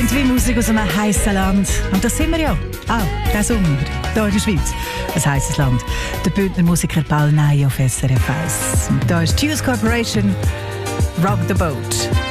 Klingt wie Musik aus einem heißen Land. Und das sind wir ja. Auch diesen Sommer, hier in der Schweiz. Ein heißes Land. Der Bündner Musiker Paul Ney auf SRF 1. Und da ist Tunes Corporation, Rock the Boat.